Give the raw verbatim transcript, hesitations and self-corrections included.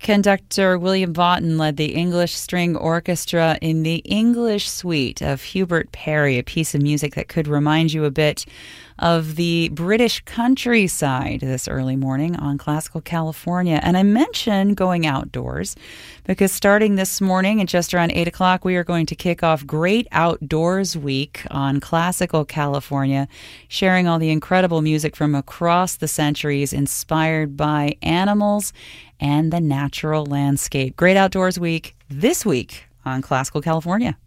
Conductor William Vaughton led the English String Orchestra in the English Suite of Hubert Parry, a piece of music that could remind you a bit of the British countryside this early morning on Classical California. And I mentioned going outdoors because starting this morning at just around eight o'clock, we are going to kick off Great Outdoors Week on Classical California, sharing all the incredible music from across the centuries inspired by animals and the natural landscape. Great Outdoors Week this week on Classical California.